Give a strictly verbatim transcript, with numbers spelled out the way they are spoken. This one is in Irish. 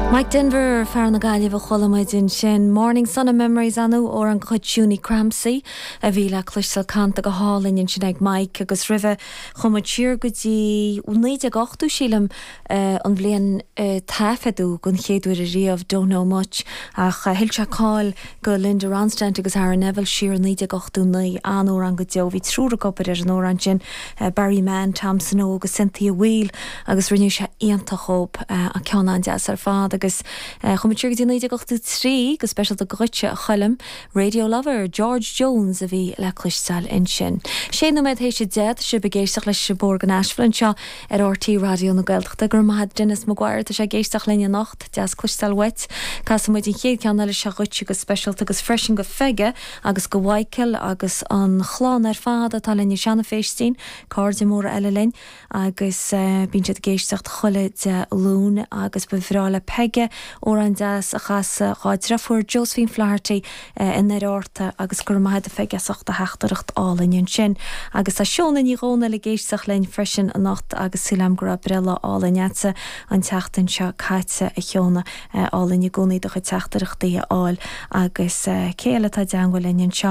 Mike Denver fear na gaileh a cholamid sin Morning Sun and Memories anu or an chutúni Cramsey a bhí le cluistal canta go hálinn sin ag Mike agus ribh chumad tír go dtí únaide gachtú sílam an bblion taifeadú gon chéadúir a riamh don't know much ach hilse cáil go Linda Ronstadt agus Aaron Neville siar naide gachtú naí anó an go deo bhí trúra gopur ar an óran sin Barry Mann, Thompson ó agus Cynthia Wheel agus rinne se íontach op a ceanna deas ar fád agus chumatíir go dtí go trí go special a goite a chuilm Radio Lover George Jones a bhí le cluisteáil in sin. Sé nó méid hééis sé dead se begéisteach leis se bór gan Ashflin seo ar R T radio na Gaeltachta gur maithad Dennis Maguire tá sé géisteach lenne nacht deas cluisteáil wet Cas muid in chéad ceanna le se goite go special agus freisin go feige agus go bhaicil agus an chláán ar fád atá lenne seanna féistín cáde mór eile linn agus bín siad géisteach chuile de lún agus bhrála peige ó an deas a chas gáidrefuair Josephine Flaherty in ar orta agus gur maithad a feigeachta heachtareacht álainn sin agus tá seonna ní róna le géisteach lein freisin a nacht agus silam gur a brilla álainse an teachtain seo caiite a cheonna álainn gúnaí do chu teachtareachtaí áil agus céile tá deanghfuil leinn seo